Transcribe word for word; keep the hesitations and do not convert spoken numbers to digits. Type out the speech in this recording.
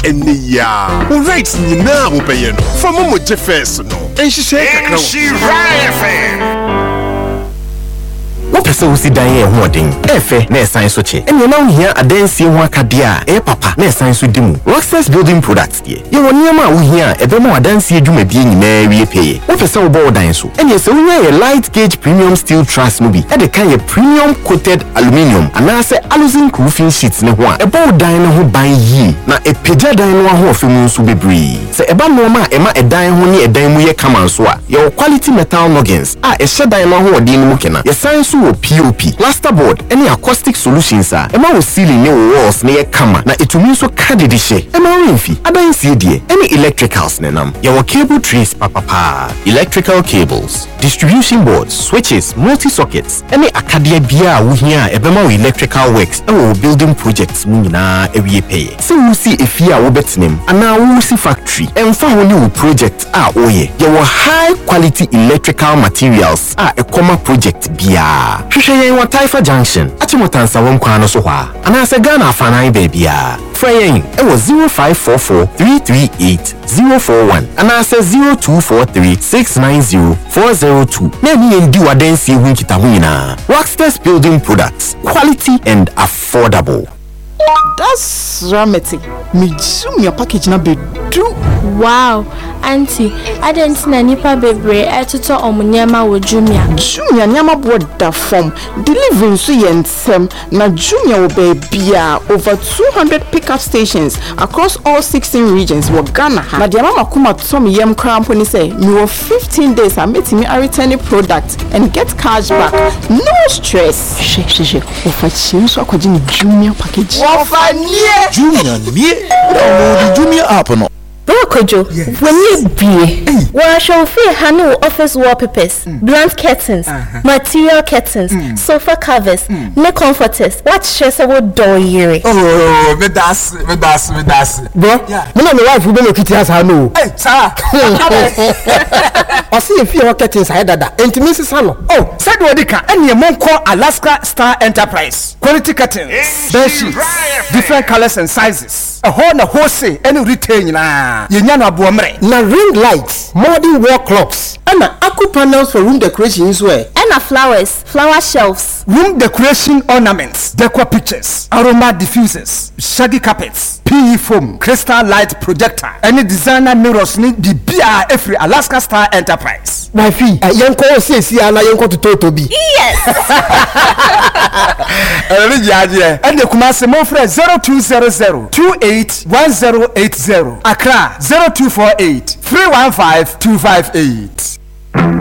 eniya o rights nyina wo peye no from mo je first no enhihye kakra wo pese wo si dan e ho odin efe na esan so che ene na wo hia adansie ho akade a e papa na esan so dimu Rockstars Building Products die ye wo niam a wo hia e be ma adansie dwumadie nyina wie peye wo pese wo bo dan so ene se wo ye light gauge premium steel truss no bi e de kan ye premium coated aluminium ana se aluzinc roofing sheets ne ho a e bo dan ne ho ban yi na e pegya dan no ho ofemu nso bebre se e ba no ma e ma e dan ho ne e dan mu ye kama so a ye quality metal noggins a e hye dan no ho odin mu kena ye san so P O P, plasterboard, any acoustic solutions are. Emma was ceiling new walls near Kama. Na itumi so kadidi she. Emma Winfi, Adan C D, any electricals nenam. Yawa cable trees papa. Electrical cables, distribution boards, switches, multi-sockets. Any akadia bia wuhia ebema wo electrical works. Ewo building projects munina ewie pay. Se wo si efia wo betinem. Ana wo si factory. Emfa ho ni wo project a oye. Yawa high quality electrical materials a ekoma project bia. Hwehwe wa Taifa Junction achimotansa won kwa no so hwa ana se Ghana afanan baabia frayen e wo zero five four four three three eight zero four one ana se zero two four three six nine zero four zero two na ni endi wadansi hu nkita hu nyina Rockstars Building Products, quality and affordable. That's dramatic. Me zoom your package na bedu. Wow, auntie, I didn't see nipa bebre etuto omunyama wo Jumia. Jumia nyama boda form. Delivering so yensem na Jumia wo bebia over two hundred pickup stations across all sixteen regions wo Ghana. Na dia mama kuma tom yem cramp when say me wo fifteen days I met me a returning product and get cash back. No stress. She she she. Ofa chinso akwaji ni Jumia package. Ofa nie Jumia nie. Download the Jumia app no. Kojo, yes. When you be, well, shall feel handle office wallpapers, mm. blunt curtains, uh-huh. material curtains, mm. sofa covers, mm. neck comforters. What stress about door year? Oh, me das, me das, me das. Bro, yeah. Me my wife will be looking at her no. Hey, sir. I see if you curtains I that. And to Missus Hano. Oh, said what they can. And your mom call Alaska Star Enterprise. Quality curtains, bed sheets, different colors and sizes. A whole na wholesale any retail na. Na ring lights, modern wall clocks, and aqua panels for room decoration as well. And flowers, flower shelves, room decoration ornaments, decor pictures, aroma diffusers, shaggy carpets, P E foam, crystal light projector, any designer mirrors need the B R F Alaska Star Enterprise. My fee, a young call says here and I am going to Totobi. Yes. And the Kumasi Mofre zero two zero zero two eight one zero eight zero. Accra zero two four eight three one five two five eight.